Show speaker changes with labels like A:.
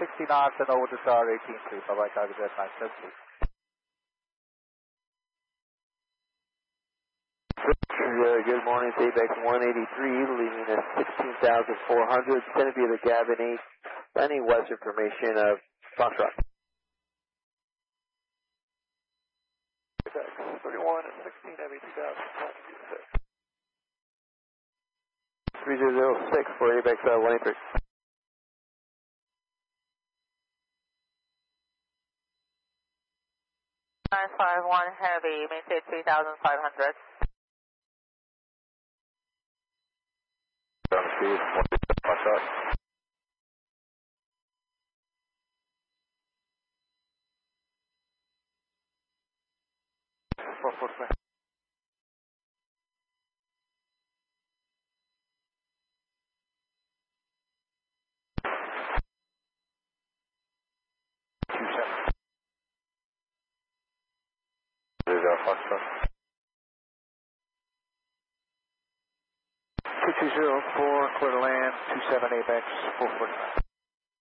A: 60 knots and over to star 18.3. Bye-bye, target jet 972.
B: Good morning, it's ABEX 183, leaving us 16,400. It's going to be the Gavin 8, any west information of Foxtrot.
A: 31 and 16, Heavy 2006.
B: 3006 for ABEX 183.
C: Nine-5-1 Heavy, maintain 3,500.
B: Speed, 1 Foxtrot. Foxtrot.
A: 220, 4, clear to land, 27 ABEX, 449.